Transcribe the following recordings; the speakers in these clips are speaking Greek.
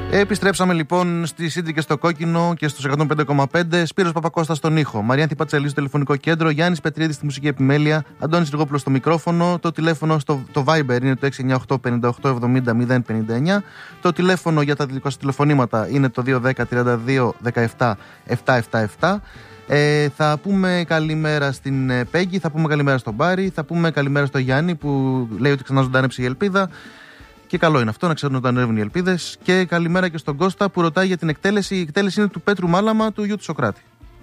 Επιστρέψαμε λοιπόν στη Σύντρη και στο Κόκκινο και στους 105,5. Σπύρος Παπακώστας στον ήχο, Μαριάνθη Πατσελή στο τηλεφωνικό κέντρο, Γιάννης Πετρίδης στη μουσική επιμέλεια, Αντώνης Ριγόπουλος στο μικρόφωνο. Το τηλέφωνο το Viber είναι το 698-58-70-059. Το τηλέφωνο για τα δικά σας τηλεφωνήματα είναι το 210-32-17-777. Θα πούμε καλημέρα στην Πέγγι, θα πούμε καλημέρα στον Πάρη, θα πούμε καλημέρα στο Γιάννη που λέει ότι ξανά ζωντάνεψε η ελπίδα. Και καλό είναι αυτό να ξέρουν όταν ανέβουν οι ελπίδες. Και καλημέρα και στον Κώστα που ρωτάει για την εκτέλεση. Η εκτέλεση είναι του Πέτρου Μάλαμα, του γιου του Σοκράτη.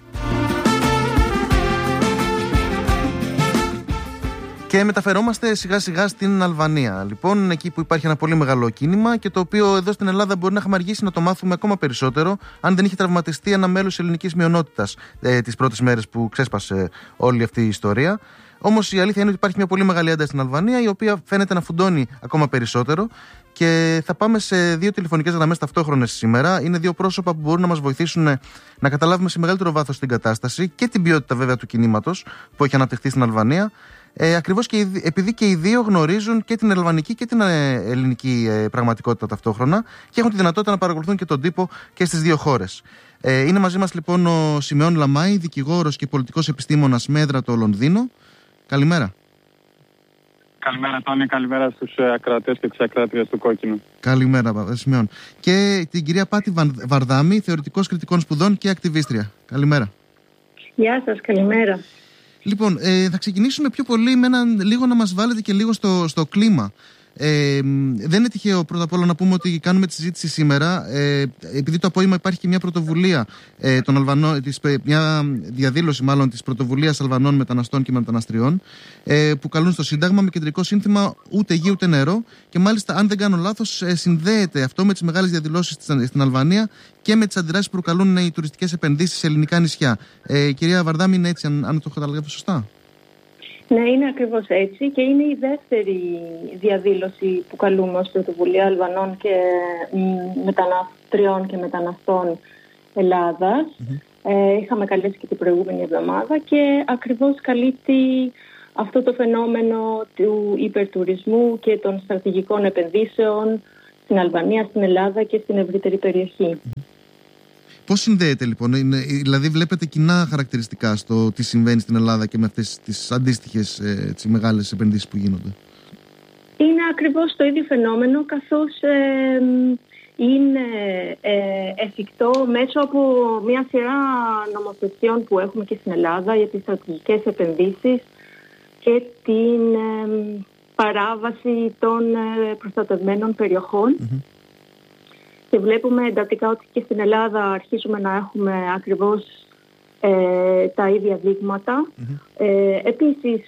Και μεταφερόμαστε σιγά σιγά στην Αλβανία. Λοιπόν, εκεί που υπάρχει ένα πολύ μεγάλο κίνημα και το οποίο εδώ στην Ελλάδα μπορεί να είχαμε αργήσει να το μάθουμε ακόμα περισσότερο αν δεν είχε τραυματιστεί ένα μέλος της ελληνικής μειονότητας τις πρώτες μέρες που ξέσπασε όλη αυτή η ιστορία. Όμως η αλήθεια είναι ότι υπάρχει μια πολύ μεγάλη ένταση στην Αλβανία, η οποία φαίνεται να φουντώνει ακόμα περισσότερο. Και θα πάμε σε δύο τηλεφωνικές γραμμές ταυτόχρονες σήμερα. Είναι δύο πρόσωπα που μπορούν να μας βοηθήσουν να καταλάβουμε σε μεγαλύτερο βάθος την κατάσταση και την ποιότητα βέβαια του κινήματος που έχει αναπτυχθεί στην Αλβανία. Ακριβώς και επειδή και οι δύο γνωρίζουν και την αλβανική και την ελληνική πραγματικότητα ταυτόχρονα και έχουν τη δυνατότητα να παρακολουθούν και τον τύπο και στις δύο χώρες. Είναι μαζί μας λοιπόν ο Σιμεών Λαμάη, δικηγόρος και πολιτικός επιστήμονας με έδρα το Λονδίνο. Καλημέρα. Καλημέρα Τόνι, καλημέρα στους ακροατές και τις ακροατρίες του Κόκκινου. Καλημέρα Σιμεών. Και την κυρία Πάτη Βαρδάμη, θεωρητικός κριτικών σπουδών και ακτιβίστρια. Καλημέρα. Γεια σας, καλημέρα. Λοιπόν, θα ξεκινήσουμε πιο πολύ με λίγο να μας βάλετε και λίγο στο κλίμα. Δεν είναι τυχαίο πρώτα απ' όλα να πούμε ότι κάνουμε τη συζήτηση σήμερα επειδή το απόγευμα υπάρχει και μια πρωτοβουλία των Αλβανών, μια διαδήλωση μάλλον της πρωτοβουλίας Αλβανών μεταναστών και μεταναστριών που καλούν στο Σύνταγμα με κεντρικό σύνθημα ούτε γη ούτε νερό και μάλιστα αν δεν κάνω λάθος συνδέεται αυτό με τις μεγάλες διαδηλώσεις στην Αλβανία και με τις αντιδράσεις που προκαλούν οι τουριστικές επενδύσεις σε ελληνικά νησιά. Κυρία Βαρδάμη, είναι έτσι αν το καταλαβαίνω σωστά? Ναι, είναι ακριβώς έτσι και είναι η δεύτερη διαδήλωση που καλούμε ως πρωτοβουλία Αλβανών και μεταναστριών και μεταναστών Ελλάδας. Είχαμε καλέσει και την προηγούμενη εβδομάδα και ακριβώς καλύπτει αυτό το φαινόμενο του υπερτουρισμού και των στρατηγικών επενδύσεων στην Αλβανία, στην Ελλάδα και στην ευρύτερη περιοχή. Πώς συνδέεται λοιπόν, δηλαδή βλέπετε κοινά χαρακτηριστικά στο τι συμβαίνει στην Ελλάδα και με αυτές τις αντίστοιχες μεγάλες επενδύσεις που γίνονται? Είναι ακριβώς το ίδιο φαινόμενο, καθώς είναι εφικτό μέσω από μια σειρά νομοθεσιών που έχουμε και στην Ελλάδα για τις στρατηγικές επενδύσεις και την παράβαση των προστατευμένων περιοχών. Και βλέπουμε εντατικά ότι και στην Ελλάδα αρχίζουμε να έχουμε ακριβώς τα ίδια δείγματα. Επίσης,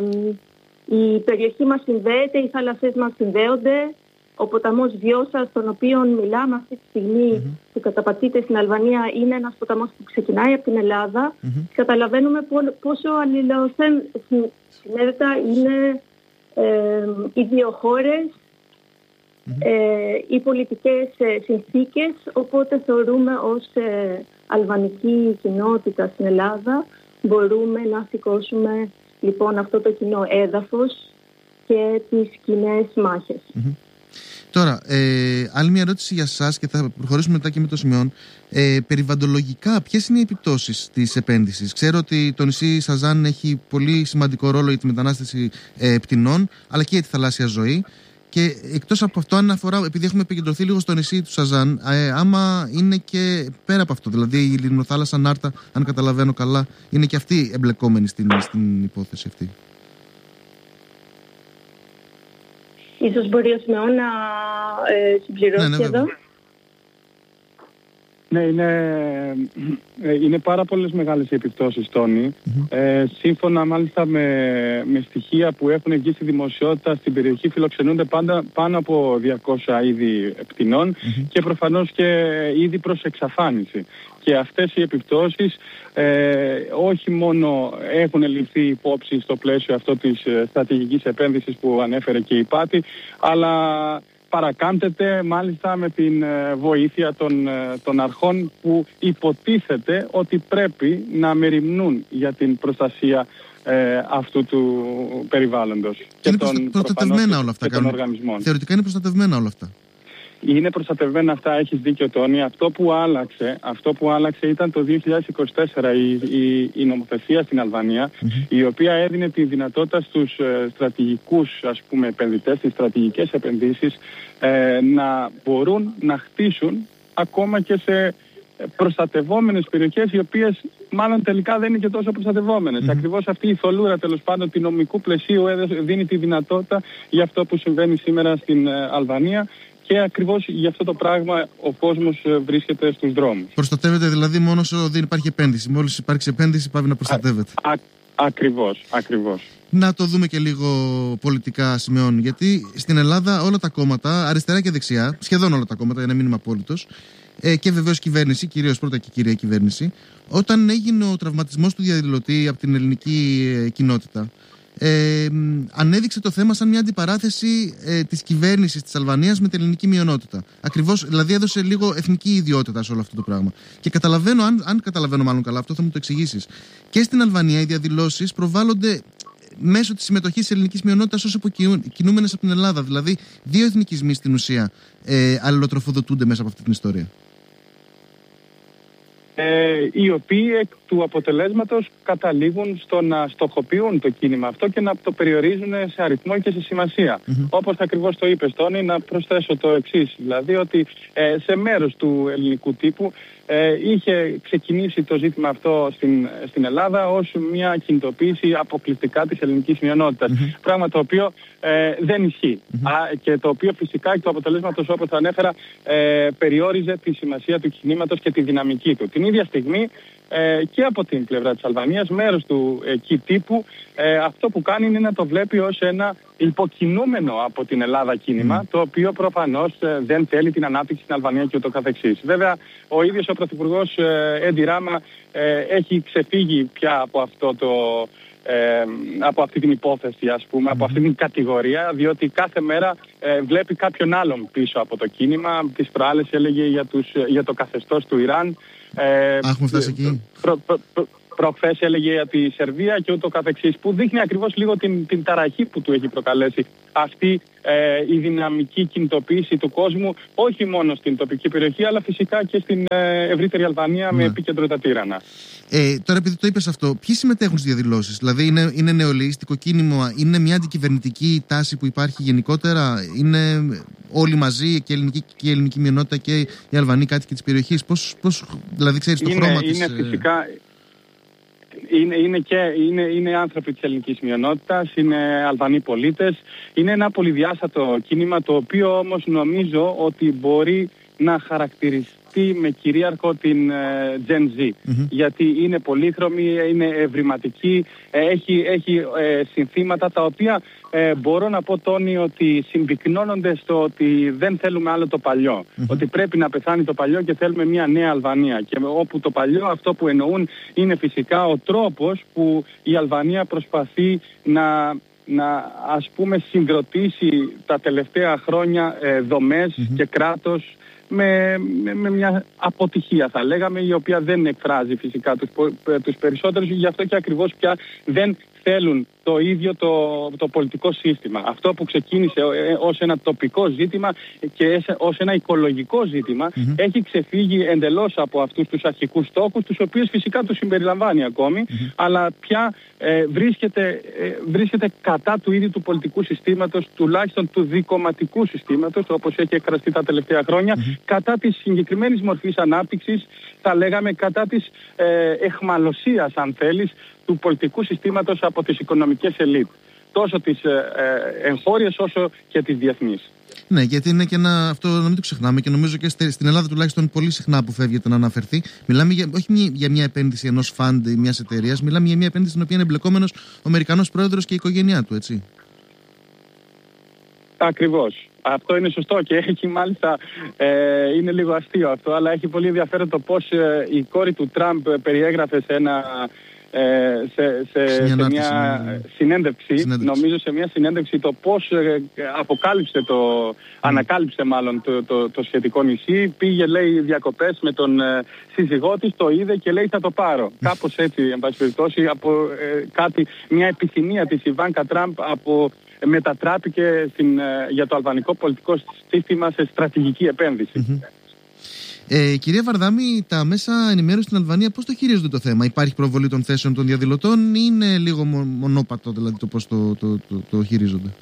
η περιοχή μας συνδέεται, οι θάλασσές μας συνδέονται. Ο ποταμός Βιώσα, στον οποίο μιλάμε αυτή τη στιγμή, που καταπατείται στην Αλβανία, είναι ένας ποταμός που ξεκινάει από την Ελλάδα. Καταλαβαίνουμε πόσο αλληλοσυνέδετα είναι οι δύο χώρες, οι πολιτικές συνθήκες, οπότε θεωρούμε ως αλβανική κοινότητα στην Ελλάδα μπορούμε να σηκώσουμε λοιπόν αυτό το κοινό έδαφος και τις κοινές μάχες. Τώρα, άλλη μια ερώτηση για σας και θα προχωρήσουμε μετά και με το Σιμεών. Περιβαλλοντολογικά, ποιες είναι οι επιπτώσεις της επένδυσης? Ξέρω ότι το νησί Σαζάν έχει πολύ σημαντικό ρόλο για τη μετανάστευση πτηνών, αλλά και για τη θαλάσσια ζωή. Και εκτός από αυτό, αν αφορά, επειδή έχουμε επικεντρωθεί λίγο στο νησί του Σαζάν, άμα είναι και πέρα από αυτό, δηλαδή η Λιμνοθάλασσα Νάρτα, αν καταλαβαίνω καλά, είναι και αυτή εμπλεκόμενη στην υπόθεση αυτή. Ίσως μπορεί ο Σιμεών να συμπληρώσει εδώ. Ναι, είναι πάρα πολλές μεγάλες οι επιπτώσεις, Τόνι. Σύμφωνα μάλιστα με στοιχεία που έχουν βγει στη δημοσιότητα, στην περιοχή φιλοξενούνται πάνω από 200 είδη πτηνών και προφανώς και είδη προς εξαφάνιση. Και αυτές οι επιπτώσεις όχι μόνο έχουν ληφθεί υπόψη στο πλαίσιο αυτό της στρατηγικής επένδυσης που ανέφερε και η Πάτη, αλλά παρακάμπτεται μάλιστα με την βοήθεια των αρχών που υποτίθεται ότι πρέπει να μεριμνούν για την προστασία αυτού του περιβάλλοντος. Και είναι προστατευμένα όλα αυτά. Και των οργανισμών. Θεωρητικά είναι προστατευμένα όλα αυτά. Είναι προστατευμένα αυτά, έχεις δίκιο Τόνι. Αυτό που άλλαξε ήταν το 2024 η νομοθεσία στην Αλβανία, η οποία έδινε τη δυνατότητα στους στρατηγικούς επενδυτές, στις στρατηγικές επενδύσεις, να μπορούν να χτίσουν ακόμα και σε προστατευόμενες περιοχές, οι οποίες μάλλον τελικά δεν είναι και τόσο προστατευόμενες. Ακριβώς αυτή η θολούρα τέλος πάντων του νομικού πλαισίου δίνει τη δυνατότητα για αυτό που συμβαίνει σήμερα στην Αλβανία. Και ακριβώς για αυτό το πράγμα ο κόσμος βρίσκεται στους δρόμους. Προστατεύεται δηλαδή μόνο όσο δεν υπάρχει επένδυση. Μόλις υπάρξει επένδυση, πάει να προστατεύεται. Ακριβώς. Να το δούμε και λίγο πολιτικά, Σιμεών. Γιατί στην Ελλάδα όλα τα κόμματα, αριστερά και δεξιά, σχεδόν όλα τα κόμματα, για να μην είμαι απόλυτος, και βεβαίως κυβέρνηση, κυρίως πρώτα και κυρία κυβέρνηση, όταν έγινε ο τραυματισμός του διαδηλωτή από την ελληνική κοινότητα, ανέδειξε το θέμα σαν μια αντιπαράθεση της κυβέρνησης της Αλβανίας με την ελληνική μειονότητα. Ακριβώς, δηλαδή έδωσε λίγο εθνική ιδιότητα σε όλο αυτό το πράγμα. Και καταλαβαίνω, αν καταλαβαίνω μάλλον καλά, αυτό θα μου το εξηγήσεις. Και στην Αλβανία οι διαδηλώσεις προβάλλονται μέσω της συμμετοχής της ελληνικής μειονότητας ως αποκινούμενες από την Ελλάδα. Δηλαδή, δύο εθνικισμοί στην ουσία αλληλοτροφοδοτούνται μέσα από αυτή την ιστορία. Οι οποίοι εκ του αποτελέσματος καταλήγουν στο να στοχοποιούν το κίνημα αυτό και να το περιορίζουν σε αριθμό και σε σημασία. Όπως ακριβώς το είπες, Τόνι, να προσθέσω το εξής. Δηλαδή ότι σε μέρος του ελληνικού τύπου είχε ξεκινήσει το ζήτημα αυτό στην Ελλάδα ως μια κινητοποίηση αποκλειστικά της ελληνικής μειονότητας. Πράγμα το οποίο δεν ισχύει. Και το οποίο φυσικά εκ του αποτελέσματος, όπως θα ανέφερα, περιόριζε τη σημασία του κινήματος και τη δυναμική του. Την ίδια στιγμή και από την πλευρά της Αλβανίας, μέρος του εκεί τύπου, αυτό που κάνει είναι να το βλέπει ως ένα υποκινούμενο από την Ελλάδα κίνημα, το οποίο προφανώς δεν θέλει την ανάπτυξη στην Αλβανία και ούτω καθεξής. Βέβαια, ο ίδιος ο Πρωθυπουργός Έντι Ράμα έχει ξεφύγει πια από αυτή την υπόθεση, από αυτή την κατηγορία, διότι κάθε μέρα βλέπει κάποιον άλλον πίσω από το κίνημα. Τις προάλλες έλεγε για το καθεστώς του Ιράν. Έχουμε φτάσει εκεί. Προχθές έλεγε για τη Σερβία και ούτω καθεξής, που δείχνει ακριβώς λίγο την ταραχή που του έχει προκαλέσει αυτή η δυναμική κινητοποίηση του κόσμου, όχι μόνο στην τοπική περιοχή, αλλά φυσικά και στην ευρύτερη Αλβανία, με επίκεντρο τα Τύρανα. Τώρα, επειδή το είπες αυτό, ποιοι συμμετέχουν στις διαδηλώσεις? Δηλαδή, είναι νεολαιστικό κίνημα, είναι μια αντικυβερνητική τάση που υπάρχει γενικότερα, είναι όλοι μαζί, και η ελληνική μειονότητα και οι Αλβανοί κάτοικοι της περιοχής? Πώς, δηλαδή, ξέρεις το χρώμα της? Είναι φυσικά. Είναι άνθρωποι της ελληνικής μειονότητας, είναι Αλβανοί πολίτες. Είναι ένα πολυδιάστατο κίνημα, το οποίο όμως νομίζω ότι μπορεί να χαρακτηριστεί με κυρίαρχο την Gen Z. Γιατί είναι πολύχρωμη, είναι ευρηματική, έχει συνθήματα τα οποία μπορώ να πω, Τόνι, ότι συμπυκνώνονται στο ότι δεν θέλουμε άλλο το παλιό. Ότι πρέπει να πεθάνει το παλιό και θέλουμε μια νέα Αλβανία. Και όπου το παλιό, αυτό που εννοούν είναι φυσικά ο τρόπος που η Αλβανία προσπαθεί να συγκροτήσει τα τελευταία χρόνια δομές και κράτος με μια αποτυχία, θα λέγαμε, η οποία δεν εκφράζει φυσικά τους περισσότερους. Γι' αυτό και ακριβώς πια δεν θέλουν το ίδιο το πολιτικό σύστημα. Αυτό που ξεκίνησε ως ένα τοπικό ζήτημα και ως ένα οικολογικό ζήτημα έχει ξεφύγει εντελώς από αυτούς τους αρχικούς στόχους, τους οποίους φυσικά τους συμπεριλαμβάνει ακόμη, αλλά πια βρίσκεται κατά του ίδιου του πολιτικού συστήματος, τουλάχιστον του δικομματικού συστήματος, όπως έχει εκφραστεί τα τελευταία χρόνια, κατά της συγκεκριμένης μορφής ανάπτυξης, θα λέγαμε κατά της εχμαλωσίας, αν θέλεις, του πολιτικού συστήματος από τις οικονομικές ελίτ, τόσο τις εγχώριες όσο και τις διεθνείς. Ναι, γιατί είναι και αυτό να μην το ξεχνάμε, και νομίζω και στην Ελλάδα τουλάχιστον πολύ συχνά που φεύγεται να αναφερθεί. Μιλάμε όχι για μια επένδυση ενός φαντ ή μιας εταιρείας, μιλάμε για μια επένδυση στην οποία είναι εμπλεκόμενος ο Αμερικανός πρόεδρος και η οικογένειά του, έτσι. Ακριβώς. Αυτό είναι σωστό και έχει μάλιστα, είναι λίγο αστείο αυτό, αλλά έχει πολύ ενδιαφέρον το πώς η κόρη του Τραμπ περιέγραφε σε μια συνέντευξη, νομίζω σε μια συνέντευξη, το πώς ανακάλυψε μάλλον το σχετικό νησί. Πήγε, λέει, διακοπές με τον σύζυγό της, το είδε και λέει θα το πάρω. Κάπως έτσι, εν πάση περιπτώσει, από μια επιθυμία της Ιβάνκα Τραμπ από μετατράπηκε για το αλβανικό πολιτικό σύστημα σε στρατηγική επένδυση. Κυρία Βαρδάμη, τα μέσα ενημέρωση στην Αλβανία πώς το χειρίζονται το θέμα? Υπάρχει προβολή των θέσεων των διαδηλωτών ή είναι λίγο μονόπατο, δηλαδή το πώς το χειρίζονται?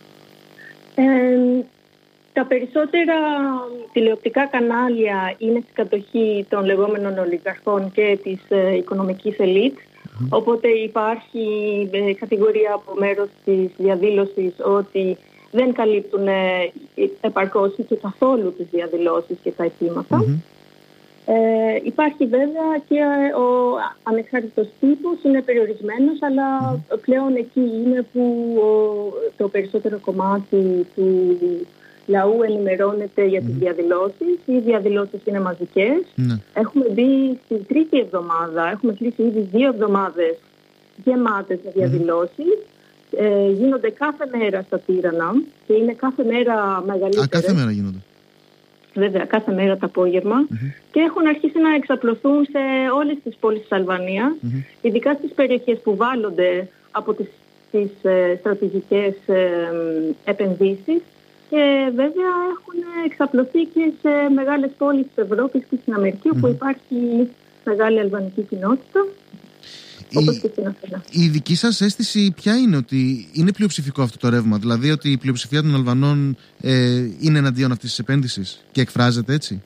Τα περισσότερα τηλεοπτικά κανάλια είναι στην κατοχή των λεγόμενων ολιγαρχών και της οικονομικής ελίτ. Οπότε υπάρχει κατηγορία από μέρος της διαδήλωσης ότι δεν καλύπτουν επαρκώς και καθόλου τις διαδηλώσεις και τα αιτήματα. Υπάρχει βέβαια και ο ανεξάρτητος τύπος, είναι περιορισμένος, αλλά πλέον εκεί είναι που το περισσότερο κομμάτι του λαού ενημερώνεται για τις διαδηλώσεις. Οι διαδηλώσεις είναι μαζικές. Έχουμε μπει στην τρίτη εβδομάδα, έχουμε κλείσει ήδη 2 εβδομάδες γεμάτες με διαδηλώσεις. Γίνονται κάθε μέρα στα Τύρανα και είναι κάθε μέρα μεγαλύτερες. Κάθε μέρα γίνονται? Βέβαια, κάθε μέρα το απόγευμα. Και έχουν αρχίσει να εξαπλωθούν σε όλες τις πόλεις της Αλβανίας, ειδικά στις περιοχές που βάλλονται από τις στρατηγικές επενδύσεις. Και βέβαια έχουν εξαπλωθεί και σε μεγάλες πόλεις της Ευρώπης και στην Αμερική, όπου υπάρχει μεγάλη αλβανική κοινότητα. Η δική σας αίσθηση ποια είναι? Ότι είναι πλειοψηφικό αυτό το ρεύμα? Δηλαδή ότι η πλειοψηφία των Αλβανών είναι εναντίον αυτής της επένδυσης και εκφράζεται έτσι?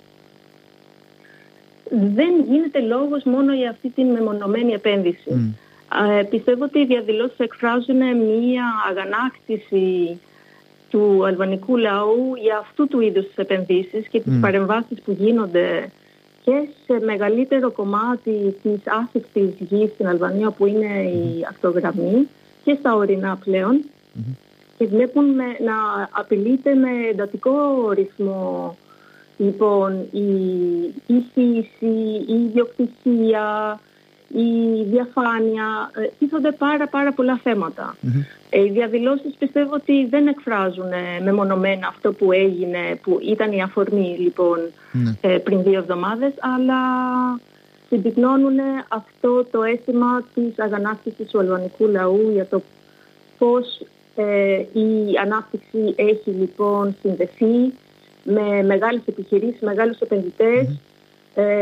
Δεν γίνεται λόγος μόνο για αυτή την μεμονωμένη επένδυση. Πιστεύω ότι οι διαδηλώσεις εκφράζουν μία αγανάκτηση του αλβανικού λαού για αυτού του είδους τις επενδύσεις και τις παρεμβάσεις που γίνονται και σε μεγαλύτερο κομμάτι της άσχεκτης γης στην Αλβανία, που είναι η ακτογραμμή, και στα ορεινά πλέον. Και βλέπουν να απειλείται με εντατικό ρυθμό λοιπόν η φύση, η ιδιοκτησία, η διαφάνεια. Τίθονται πάρα πολλά θέματα. Οι διαδηλώσεις πιστεύω ότι δεν εκφράζουν μεμονωμένα αυτό που έγινε, που ήταν η αφορμή λοιπόν πριν 2 εβδομάδες, αλλά συμπυκνώνουν αυτό το αίσθημα της αγανάκτησης του αλβανικού λαού για το πώς η ανάπτυξη έχει λοιπόν συνδεθεί με μεγάλες επιχειρήσεις, μεγάλους επενδυτές,